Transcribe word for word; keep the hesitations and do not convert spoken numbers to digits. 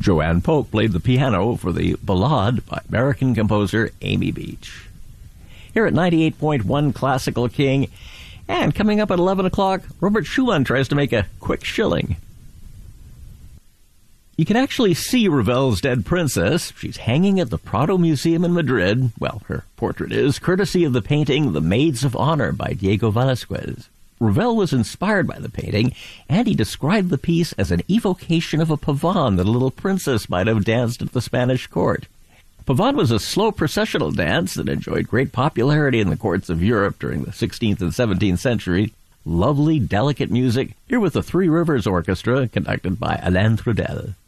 Joanne Polk played the piano for the Ballade by American composer Amy Beach. Here at ninety-eight point one Classical King, and coming up at eleven o'clock, Robert Schumann tries to make a quick shilling. You can actually see Ravel's Dead Princess. She's hanging at the Prado Museum in Madrid. Well, her portrait is, courtesy of the painting The Maids of Honor by Diego Velázquez. Ravel was inspired by the painting, and he described the piece as an evocation of a pavane that a little princess might have danced at the Spanish court. Pavane was a slow processional dance that enjoyed great popularity in the courts of Europe during the sixteenth and seventeenth century. Lovely, delicate music, here with the Three Rivers Orchestra, conducted by Alain Trudel.